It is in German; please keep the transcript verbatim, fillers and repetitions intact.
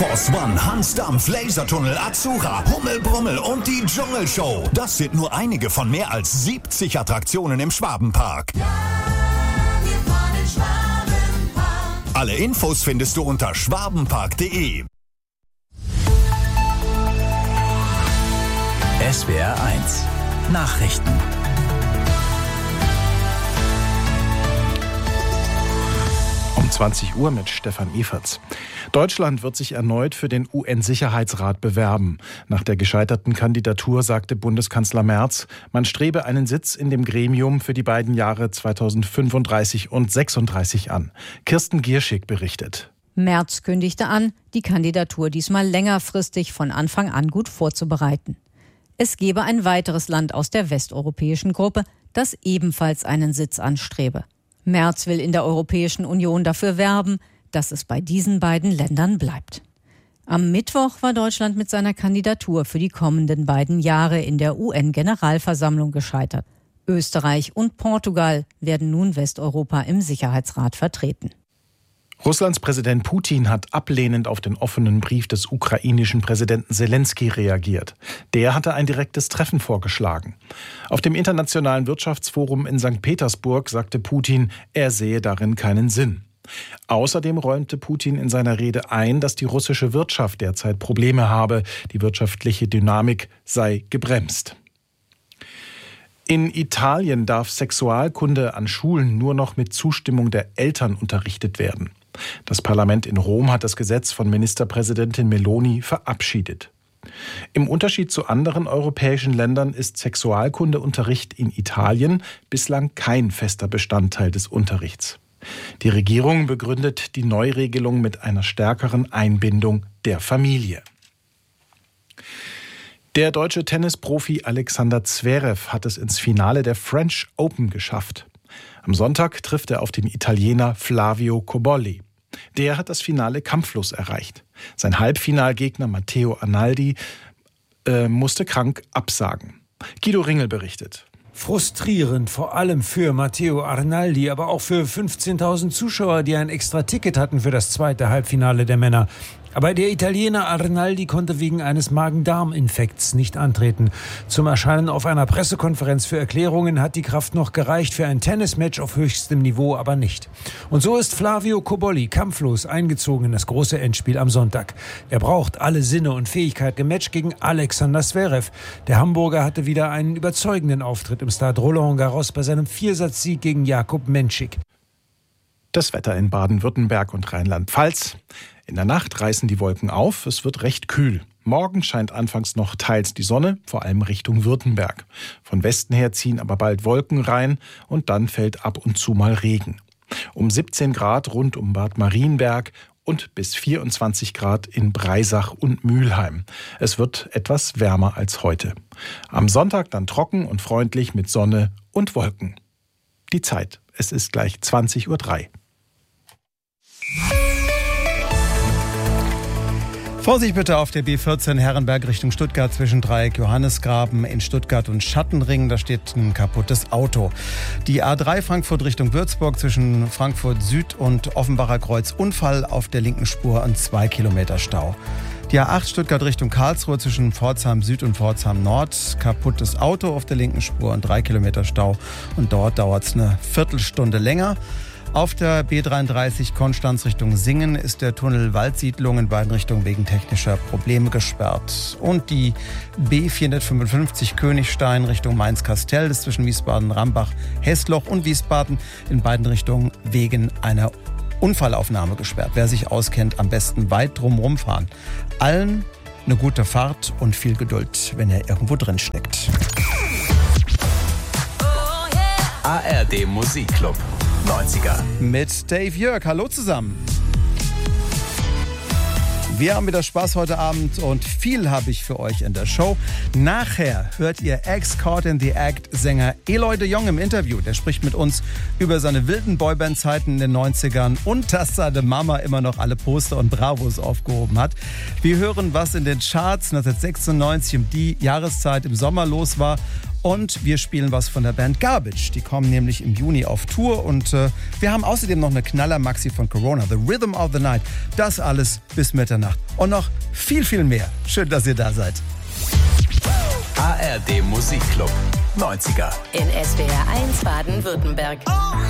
Force One, Hans Dampf, Lasertunnel, Azura, Hummel, Brummel und die Dschungelshow. Das sind nur einige von mehr als siebzig Attraktionen im Schwabenpark. Ja, wir fahren in Schwabenpark. Alle Infos findest du unter schwabenpark punkt de. S W R eins Nachrichten. Um zwanzig Uhr mit Stefan Eferts. Deutschland wird sich erneut für den U N-Sicherheitsrat bewerben. Nach der gescheiterten Kandidatur sagte Bundeskanzler Merz, man strebe einen Sitz in dem Gremium für die beiden Jahre zweitausendfünfunddreißig und sechsunddreißig an. Kirsten Gierschig berichtet. Merz kündigte an, die Kandidatur diesmal längerfristig von Anfang an gut vorzubereiten. Es gebe ein weiteres Land aus der westeuropäischen Gruppe, das ebenfalls einen Sitz anstrebe. Merz will in der Europäischen Union dafür werben, dass es bei diesen beiden Ländern bleibt. Am Mittwoch war Deutschland mit seiner Kandidatur für die kommenden beiden Jahre in der U N-Generalversammlung gescheitert. Österreich und Portugal werden nun Westeuropa im Sicherheitsrat vertreten. Russlands Präsident Putin hat ablehnend auf den offenen Brief des ukrainischen Präsidenten Selenskyj reagiert. Der hatte ein direktes Treffen vorgeschlagen. Auf dem Internationalen Wirtschaftsforum in Sankt Petersburg sagte Putin, er sehe darin keinen Sinn. Außerdem räumte Putin in seiner Rede ein, dass die russische Wirtschaft derzeit Probleme habe. Die wirtschaftliche Dynamik sei gebremst. In Italien darf Sexualkunde an Schulen nur noch mit Zustimmung der Eltern unterrichtet werden. Das Parlament in Rom hat das Gesetz von Ministerpräsidentin Meloni verabschiedet. Im Unterschied zu anderen europäischen Ländern ist Sexualkundeunterricht in Italien bislang kein fester Bestandteil des Unterrichts. Die Regierung begründet die Neuregelung mit einer stärkeren Einbindung der Familie. Der deutsche Tennisprofi Alexander Zverev hat es ins Finale der French Open geschafft. Am Sonntag trifft er auf den Italiener Flavio Cobolli. Der hat das Finale kampflos erreicht. Sein Halbfinalgegner Matteo Arnaldi äh, musste krank absagen. Guido Ringel berichtet. Frustrierend, vor allem für Matteo Arnaldi, aber auch für fünfzehntausend Zuschauer, die ein extra Ticket hatten für das zweite Halbfinale der Männer. Aber der Italiener Arnaldi konnte wegen eines Magen-Darm-Infekts nicht antreten. Zum Erscheinen auf einer Pressekonferenz für Erklärungen hat die Kraft noch gereicht, für ein Tennismatch auf höchstem Niveau aber nicht. Und so ist Flavio Cobolli kampflos eingezogen in das große Endspiel am Sonntag. Er braucht alle Sinne und Fähigkeit gematcht gegen Alexander Zverev. Der Hamburger hatte wieder einen überzeugenden Auftritt im Stade Roland Garros bei seinem Viersatzsieg gegen Jakub Menšik. Das Wetter in Baden-Württemberg und Rheinland-Pfalz. In der Nacht reißen die Wolken auf, es wird recht kühl. Morgen scheint anfangs noch teils die Sonne, vor allem Richtung Württemberg. Von Westen her ziehen aber bald Wolken rein und dann fällt ab und zu mal Regen. Um siebzehn Grad rund um Bad Marienberg und bis vierundzwanzig Grad in Breisach und Mülheim. Es wird etwas wärmer als heute. Am Sonntag dann trocken und freundlich mit Sonne und Wolken. Die Zeit, es ist gleich zwanzig Uhr drei. Vorsicht bitte auf der B vierzehn Herrenberg Richtung Stuttgart zwischen Dreieck Johannesgraben in Stuttgart und Schattenring. Da steht ein kaputtes Auto. Die A drei Frankfurt Richtung Würzburg zwischen Frankfurt Süd und Offenbacher Kreuz Unfall auf der linken Spur und zwei Kilometer Stau. Die A acht Stuttgart Richtung Karlsruhe zwischen Pforzheim Süd und Pforzheim Nord. Kaputtes Auto auf der linken Spur und drei Kilometer Stau. Und dort dauert es eine Viertelstunde länger. Auf der B dreiunddreißig Konstanz Richtung Singen ist der Tunnel Waldsiedlung in beiden Richtungen wegen technischer Probleme gesperrt. Und die B vierhundertfünfundfünfzig Königstein Richtung Mainz-Kastell ist zwischen Wiesbaden, Rambach, Hessloch und Wiesbaden in beiden Richtungen wegen einer Unfallaufnahme gesperrt. Wer sich auskennt, am besten weit drumherum fahren. Allen eine gute Fahrt und viel Geduld, wenn ihr irgendwo drin steckt. A R D Musikclub neunziger. Mit Dave Jörg. Hallo zusammen. Wir haben wieder Spaß heute Abend und viel habe ich für euch in der Show. Nachher hört ihr Ex-Caught in the Act-Sänger Eloy de Jong im Interview. Der spricht mit uns über seine wilden Boyband-Zeiten in den neunzigern und dass seine Mama immer noch alle Poster und Bravos aufgehoben hat. Wir hören, was in den Charts neunzehnhundertsechsundneunzig um die Jahreszeit im Sommer los war Und wir spielen was von der Band Garbage. Die kommen nämlich im Juni auf Tour. Und äh, wir haben außerdem noch eine Knaller-Maxi von Corona, The Rhythm of the Night. Das alles bis Mitternacht. Und noch viel, viel mehr. Schön, dass ihr da seid. A R D Musikclub neunziger. In S W R eins Baden-Württemberg. Oh,